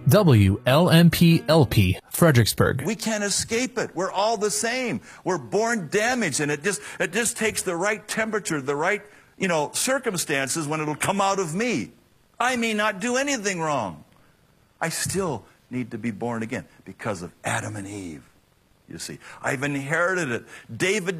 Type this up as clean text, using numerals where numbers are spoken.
WLMP-LP, Fredericksburg. We can't escape it. We're all the same. We're born damaged, and it just takes the right temperature, the right, circumstances when it'll come out of me. I may not do anything wrong. I still need to be born again because of Adam and Eve. You see, I've inherited it. David